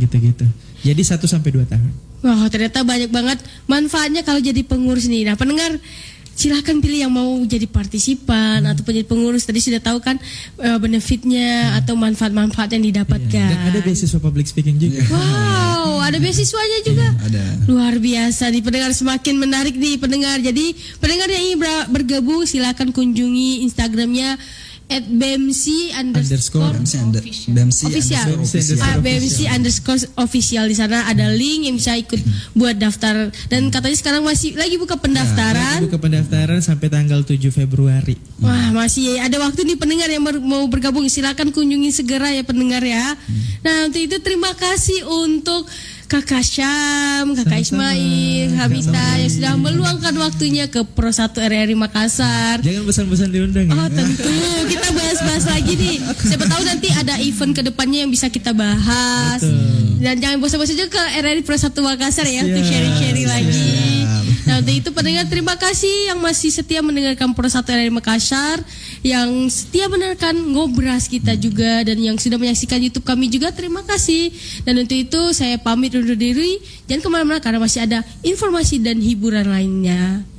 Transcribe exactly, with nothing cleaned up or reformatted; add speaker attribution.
Speaker 1: gitu-gitu. Jadi satu sampai dua tahun.
Speaker 2: Wah, ternyata banyak banget manfaatnya kalau jadi pengurus nih. Nah, pendengar silahkan pilih yang mau jadi partisipan hmm. atau jadi pengurus. Tadi sudah tahu kan uh, benefitnya hmm. atau manfaat-manfaat yang didapatkan.
Speaker 1: Iya. Dan ada beasiswa public speaking juga.
Speaker 2: Wow, ada beasiswanya juga.
Speaker 3: Hmm, ada.
Speaker 2: Luar biasa nih pendengar, semakin menarik nih pendengar. Jadi pendengar yang ingin bergabung silahkan kunjungi Instagramnya at bmc underscore official. bmc underscore official. Di sana ada link yang bisa ikut buat daftar. Dan katanya sekarang masih lagi buka pendaftaran.
Speaker 1: Lagi buka pendaftaran sampai tanggal tujuh Februari.
Speaker 2: Wah, masih ada waktu nih pendengar yang mau bergabung. Silakan kunjungi segera ya pendengar ya. Nah, untuk itu terima kasih untuk Kakak Syam, Kakak
Speaker 1: Sama-sama.
Speaker 2: Ismail, Hamita yang sudah meluangkan waktunya ke Pro satu R R I Makassar.
Speaker 1: Jangan bosan-bosan diundang ya.
Speaker 2: Oh tentu, kita bahas-bahas lagi nih. Siapa tahu nanti ada event kedepannya yang bisa kita bahas. Betul. Dan jangan bosan-bosan juga ke R R I Pro satu Makassar ya, untuk sharing-sharing lagi. Nah untuk itu pendengar terima kasih yang masih setia mendengarkan Pro satu R R I Makassar, yang setia mendengarkan ngobras kita juga, dan yang sudah menyaksikan YouTube kami juga terima kasih. Dan untuk itu saya pamit undur diri, jangan kemana-mana karena masih ada informasi dan hiburan lainnya.